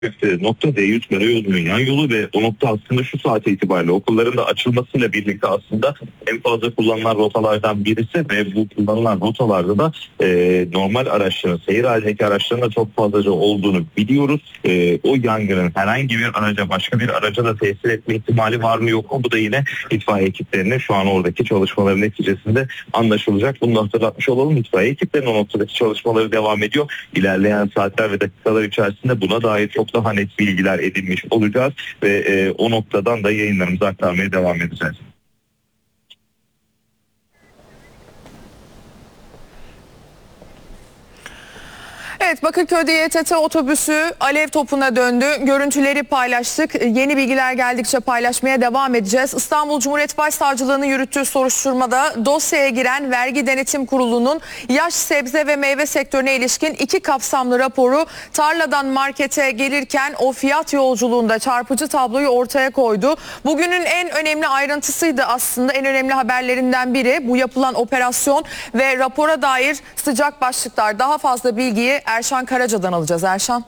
nokta D100 karayolunun yan yolu ve o nokta aslında şu saat itibariyle okulların da açılmasıyla birlikte aslında en fazla kullanılan rotalardan birisi ve bu kullanılan rotalarda da normal araçların, seyir halindeki araçların da çok fazlaca olduğunu biliyoruz. O yangının herhangi bir araca, başka bir araca da tesir etme ihtimali var mı yok mu? Bu da yine itfaiye ekiplerine şu an oradaki çalışmaların neticesinde anlaşılacak. Bunu da hatırlatmış olalım. İtfaiye ekiplerinin o noktadaki çalışmaları devam ediyor. İlerleyen saatler ve dakikalar içerisinde buna dair çok daha net bilgiler edinmiş olacağız ve o noktadan da yayınlarımızı aktarmaya devam edeceğiz. Evet, Bakırköy'de İETT otobüsü alev topuna döndü. Görüntüleri paylaştık. Yeni bilgiler geldikçe paylaşmaya devam edeceğiz. İstanbul Cumhuriyet Başsavcılığı'nın yürüttüğü soruşturmada dosyaya giren Vergi Denetim Kurulu'nun yaş sebze ve meyve sektörüne ilişkin 2 kapsamlı raporu tarladan markete gelirken o fiyat yolculuğunda çarpıcı tabloyu ortaya koydu. Bugünün en önemli ayrıntısıydı aslında, en önemli haberlerinden biri bu yapılan operasyon ve rapora dair sıcak başlıklar. Daha fazla bilgiyi Erşan Karaca'dan alacağız. Erşan.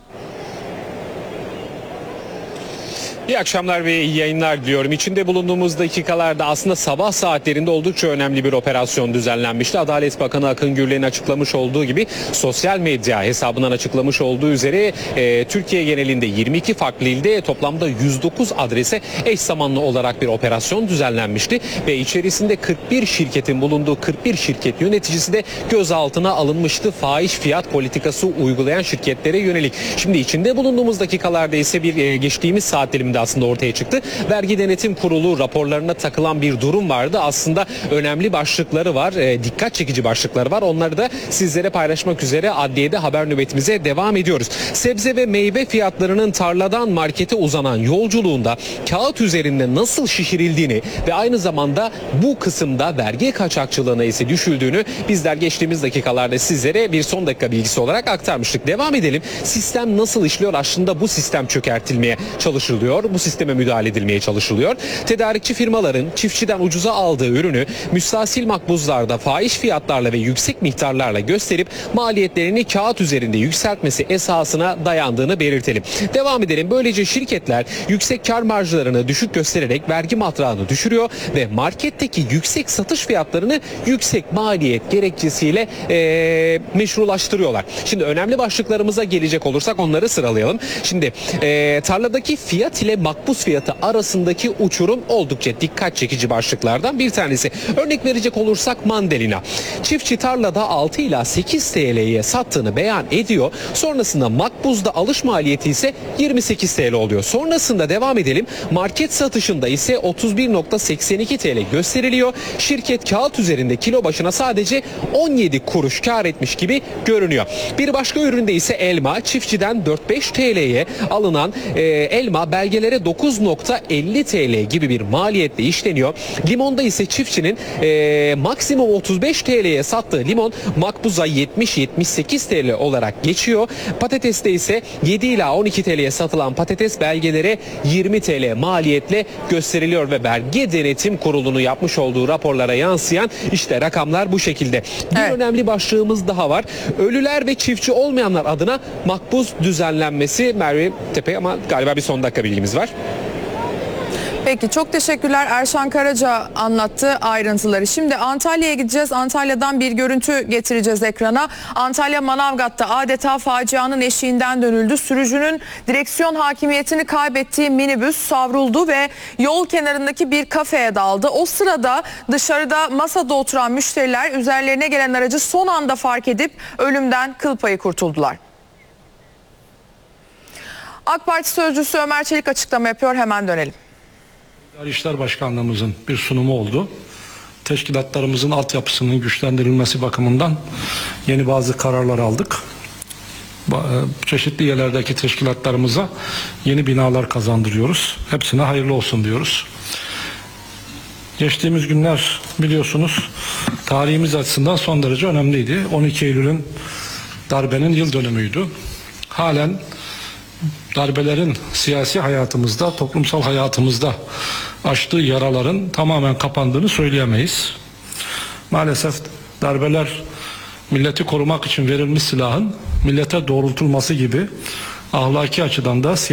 İyi akşamlar ve iyi yayınlar diliyorum. İçinde bulunduğumuz dakikalarda aslında sabah saatlerinde oldukça önemli bir operasyon düzenlenmişti. Adalet Bakanı Akın Gürler'in açıklamış olduğu gibi sosyal medya hesabından açıklamış olduğu üzere Türkiye genelinde 22 farklı ilde toplamda 109 adrese eş zamanlı olarak bir operasyon düzenlenmişti. Ve içerisinde 41 şirketin bulunduğu 41 şirket yöneticisi de gözaltına alınmıştı. Fahiş fiyat politikası uygulayan şirketlere yönelik. Şimdi içinde bulunduğumuz dakikalarda ise bir geçtiğimiz saat diliminde aslında ortaya çıktı. Vergi Denetim Kurulu raporlarına takılan bir durum vardı. Aslında önemli başlıkları var, dikkat çekici başlıkları var. Onları da sizlere paylaşmak üzere adliyede haber nöbetimize devam ediyoruz. Sebze ve meyve fiyatlarının tarladan markete uzanan yolculuğunda kağıt üzerinde nasıl şişirildiğini ve aynı zamanda bu kısımda vergi kaçakçılığına ise düşüldüğünü bizler geçtiğimiz dakikalarda sizlere bir son dakika bilgisi olarak aktarmıştık. Devam edelim. Sistem nasıl işliyor? Aslında bu sistem çökertilmeye çalışılıyor. Bu sisteme müdahale edilmeye çalışılıyor. Tedarikçi firmaların çiftçiden ucuza aldığı ürünü müstahsil makbuzlarda fahiş fiyatlarla ve yüksek miktarlarla gösterip maliyetlerini kağıt üzerinde yükseltmesi esasına dayandığını belirtelim. Devam edelim. Böylece şirketler yüksek kar marjlarını düşük göstererek vergi matrağını düşürüyor ve marketteki yüksek satış fiyatlarını yüksek maliyet gerekçesiyle meşrulaştırıyorlar. Şimdi önemli başlıklarımıza gelecek olursak onları sıralayalım. Şimdi tarladaki fiyat ile makbuz fiyatı arasındaki uçurum oldukça dikkat çekici başlıklardan bir tanesi. Örnek verecek olursak mandalina. Çiftçi tarlada 6 ila 8 TL'ye sattığını beyan ediyor. Sonrasında makbuzda alış maliyeti ise 28 TL oluyor. Sonrasında devam edelim. Market satışında ise 31.82 TL gösteriliyor. Şirket kağıt üzerinde kilo başına sadece 17 kuruş kar etmiş gibi görünüyor. Bir başka üründe ise elma. Çiftçiden 4-5 TL'ye alınan elma belgelere 9.50 TL gibi bir maliyetle işleniyor. Limonda ise çiftçinin maksimum 35 TL'ye sattığı limon makbuza 70-78 TL olarak geçiyor. Patateste ise 7 ila 12 TL'ye satılan patates belgelere 20 TL maliyetle gösteriliyor ve Vergi Denetim Kurulu'nun yapmış olduğu raporlara yansıyan işte rakamlar bu şekilde. Bir önemli başlığımız daha var. Ölüler ve çiftçi olmayanlar adına makbuz düzenlenmesi. Merve Tepe, ama galiba bir son dakika bilgimiz var. Peki, çok teşekkürler. Erşan Karaca anlattı ayrıntıları. Şimdi Antalya'ya gideceğiz. Antalya'dan bir görüntü getireceğiz ekrana. Antalya Manavgat'ta adeta facianın eşiğinden dönüldü. Sürücünün direksiyon hakimiyetini kaybettiği minibüs savruldu ve yol kenarındaki bir kafeye daldı. O sırada dışarıda masada oturan müşteriler üzerlerine gelen aracı son anda fark edip ölümden kıl payı kurtuldular. AK Parti sözcüsü Ömer Çelik açıklama yapıyor. Hemen dönelim. İşler Başkanlığımızın bir sunumu oldu. Teşkilatlarımızın altyapısının güçlendirilmesi bakımından yeni bazı kararlar aldık. Çeşitli yerlerdeki teşkilatlarımıza yeni binalar kazandırıyoruz. Hepsine hayırlı olsun diyoruz. Geçtiğimiz günler biliyorsunuz tarihimiz açısından son derece önemliydi. 12 Eylül'ün darbenin yıl dönümüydü. Halen darbelerin siyasi hayatımızda, toplumsal hayatımızda açtığı yaraların tamamen kapandığını söyleyemeyiz. Maalesef darbeler milleti korumak için verilmiş silahın millete doğrultulması gibi ahlaki açıdan da